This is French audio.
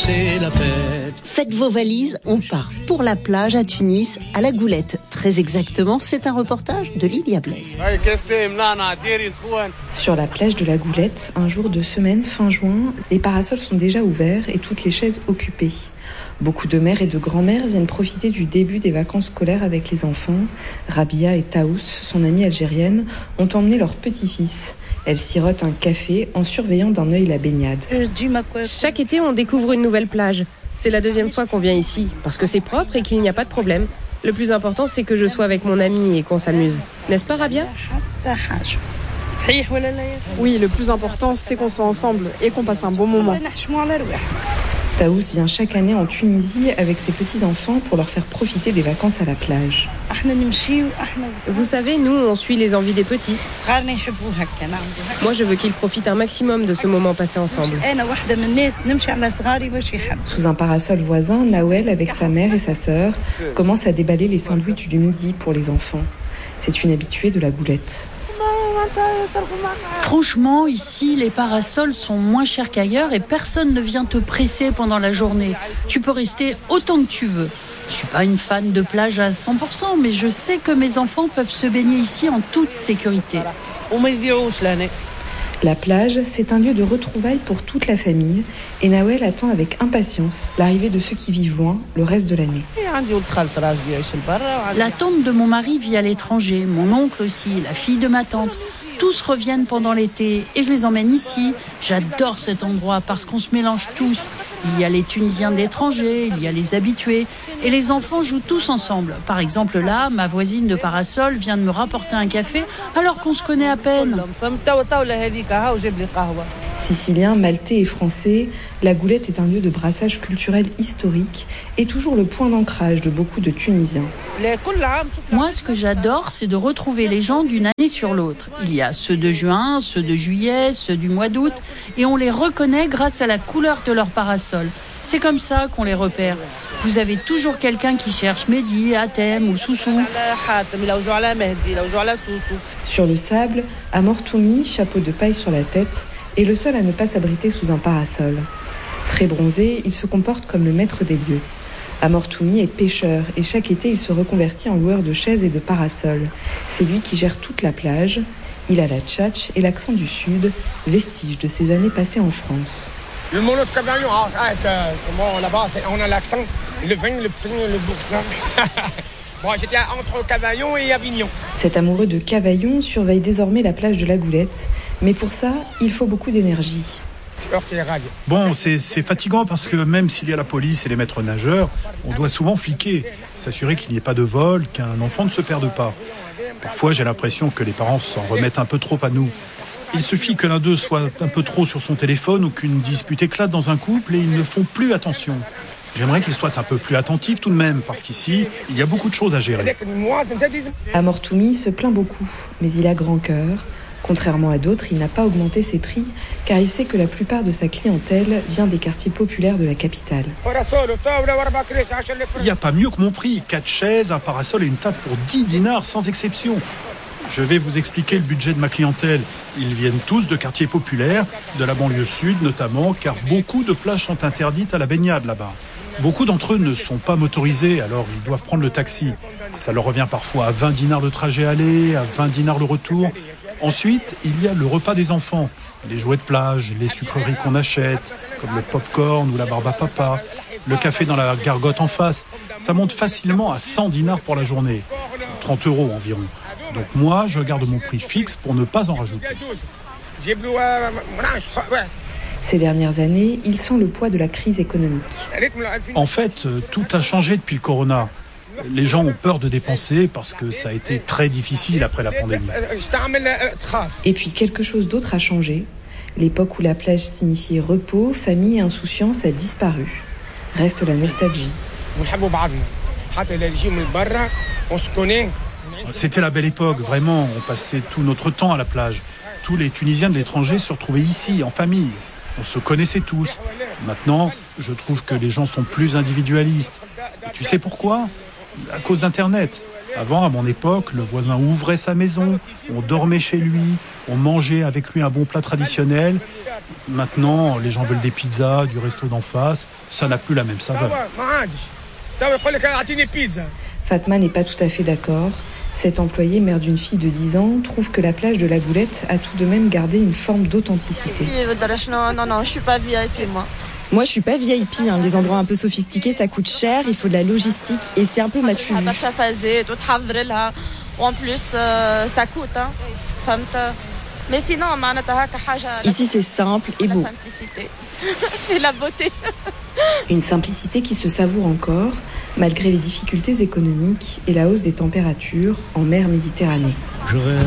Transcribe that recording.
c'est la fête. Faites vos valises, on part pour la plage à Tunis, à la Goulette. Très exactement, c'est un reportage de Lydia Blaise. Sur la plage de la Goulette, un jour de semaine, fin juin, les parasols sont déjà ouverts et toutes les chaises occupées. Beaucoup de mères et de grands-mères viennent profiter du début des vacances scolaires avec les enfants. Rabia et Taous, son amie algérienne, ont emmené leur petit-fils. Elle sirote un café en surveillant d'un œil la baignade. Chaque été, on découvre une nouvelle plage. C'est la deuxième fois qu'on vient ici, parce que c'est propre et qu'il n'y a pas de problème. Le plus important, c'est que je sois avec mon ami et qu'on s'amuse. N'est-ce pas, Rabia ? Oui, le plus important, c'est qu'on soit ensemble et qu'on passe un bon moment. Taous vient chaque année en Tunisie avec ses petits-enfants pour leur faire profiter des vacances à la plage. Vous savez, nous, on suit les envies des petits. Moi, je veux qu'ils profitent un maximum de ce moment passé ensemble. Sous un parasol voisin, Nawel, avec sa mère et sa sœur, commence à déballer les sandwichs du midi pour les enfants. C'est une habituée de la Goulette. Franchement, ici, les parasols sont moins chers qu'ailleurs et personne ne vient te presser pendant la journée. Tu peux rester autant que tu veux. Je suis pas une fan de plage à 100%, mais je sais que mes enfants peuvent se baigner ici en toute sécurité. La plage, c'est un lieu de retrouvailles pour toute la famille et Nawel attend avec impatience l'arrivée de ceux qui vivent loin le reste de l'année. La tante de mon mari vit à l'étranger, mon oncle aussi, la fille de ma tante. Tous reviennent pendant l'été et je les emmène ici. J'adore cet endroit parce qu'on se mélange tous. Il y a les Tunisiens de l'étranger, il y a les habitués et les enfants jouent tous ensemble. Par exemple là, ma voisine de parasol vient de me rapporter un café alors qu'on se connaît à peine. Sicilien, maltais et français, la Goulette est un lieu de brassage culturel historique et toujours le point d'ancrage de beaucoup de Tunisiens. Moi, ce que j'adore, c'est de retrouver les gens d'une année sur l'autre. Il y a ceux de juin, ceux de juillet, ceux du mois d'août et on les reconnaît grâce à la couleur de leur parasol. C'est comme ça qu'on les repère. Vous avez toujours quelqu'un qui cherche Mehdi, Hatem ou Soussou. Sur le sable, Amor Toumi, chapeau de paille sur la tête, est le seul à ne pas s'abriter sous un parasol. Très bronzé, il se comporte comme le maître des lieux. Amor Toumi est pêcheur et chaque été, il se reconvertit en loueur de chaises et de parasols. C'est lui qui gère toute la plage. Il a la tchatche et l'accent du sud, vestige de ses années passées en France. Le mono de Cavaillon, là-bas, on a l'accent, le vin, le prix, le boursin. Bon, j'étais entre Cavaillon et Avignon. Cet amoureux de Cavaillon surveille désormais la plage de la Goulette, mais pour ça, il faut beaucoup d'énergie. Bon, c'est fatigant parce que même s'il y a la police et les maîtres nageurs, on doit souvent fliquer, s'assurer qu'il n'y ait pas de vol, qu'un enfant ne se perde pas. Parfois, j'ai l'impression que les parents s'en remettent un peu trop à nous. Il suffit que l'un d'eux soit un peu trop sur son téléphone ou qu'une dispute éclate dans un couple et ils ne font plus attention. J'aimerais qu'ils soient un peu plus attentifs tout de même, parce qu'ici, il y a beaucoup de choses à gérer. Amor Toumi se plaint beaucoup, mais il a grand cœur. Contrairement à d'autres, il n'a pas augmenté ses prix, car il sait que la plupart de sa clientèle vient des quartiers populaires de la capitale. Il n'y a pas mieux que mon prix. 4 chaises, un parasol et une table pour 10 dinars sans exception. Je vais vous expliquer le budget de ma clientèle. Ils viennent tous de quartiers populaires, de la banlieue sud notamment, car beaucoup de plages sont interdites à la baignade là-bas. Beaucoup d'entre eux ne sont pas motorisés, alors ils doivent prendre le taxi. Ça leur revient parfois à 20 dinars le trajet aller, à 20 dinars le retour. Ensuite, il y a le repas des enfants, les jouets de plage, les sucreries qu'on achète, comme le pop-corn ou la barbe à papa, le café dans la gargote en face. Ça monte facilement à 100 dinars pour la journée, 30 € environ. Donc moi, je garde mon prix fixe pour ne pas en rajouter. Ces dernières années, il sent le poids de la crise économique. En fait, tout a changé depuis le corona. Les gens ont peur de dépenser parce que ça a été très difficile après la pandémie. Et puis quelque chose d'autre a changé. L'époque où la plage signifiait repos, famille et insouciance a disparu. Reste la nostalgie. On se connaît. C'était la belle époque, vraiment. On passait tout notre temps à la plage. Tous les Tunisiens de l'étranger se retrouvaient ici, en famille. On se connaissait tous. Maintenant, je trouve que les gens sont plus individualistes. Et tu sais pourquoi ? À cause d'Internet. Avant, à mon époque, le voisin ouvrait sa maison, on dormait chez lui, on mangeait avec lui un bon plat traditionnel. Maintenant, les gens veulent des pizzas, du resto d'en face. Ça n'a plus la même saveur. Fatma n'est pas tout à fait d'accord. Cette employée, mère d'une fille de 10 ans, trouve que la plage de la Goulette a tout de même gardé une forme d'authenticité. Non, je suis pas VIP, moi. Moi, je suis pas VIP. Les endroits un peu sophistiqués, ça coûte cher, il faut de la logistique et c'est un peu machu. En plus, ça coûte. Mais sinon, ici, c'est simple et beau. La simplicité et la beauté. Une simplicité qui se savoure encore, malgré les difficultés économiques et la hausse des températures en mer Méditerranée.